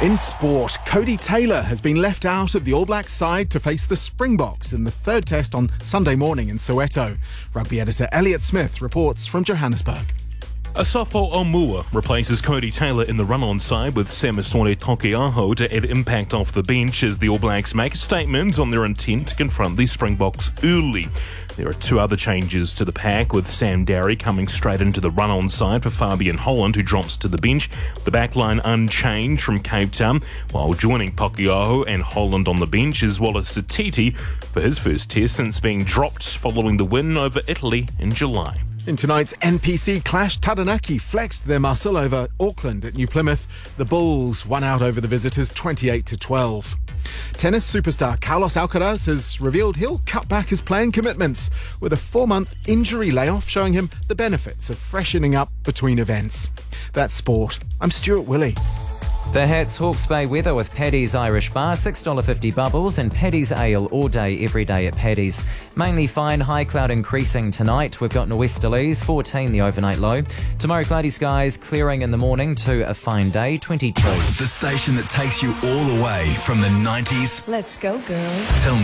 In sport, Cody Taylor has been left out of the All Blacks side to face the Springboks in the third test on Sunday morning in Soweto. Rugby editor Elliot Smith reports from Johannesburg. Asafo Omua replaces Cody Taylor in the run-on side with Semisone Tokeaho to add impact off the bench as the All Blacks make a statement on their intent to confront the Springboks early. There are two other changes to the pack, with Sam Darry coming straight into the run-on side for Fabian Holland, who drops to the bench. The backline unchanged from Cape Town, while joining Tokeaho and Holland on the bench is Wallace Satiti for his first test since being dropped following the win over Italy in July. In tonight's NPC clash, Taranaki flexed their muscle over Auckland at New Plymouth. The Bulls won out over the visitors 28-12. Tennis superstar Carlos Alcaraz has revealed he'll cut back his playing commitments, with a 4-month injury layoff showing him the benefits of freshening up between events. That's sport. I'm Stuart Willey. The Hats Hawke's Bay weather with Paddy's Irish Bar, $6.50 bubbles, and Paddy's Ale all day, every day at Paddy's. Mainly fine, high cloud increasing tonight. We've got nor'westerlies, 14 the overnight low. Tomorrow, cloudy skies, clearing in the morning to a fine day, 22. The station that takes you all the way from the 90s. Let's go, girls. Till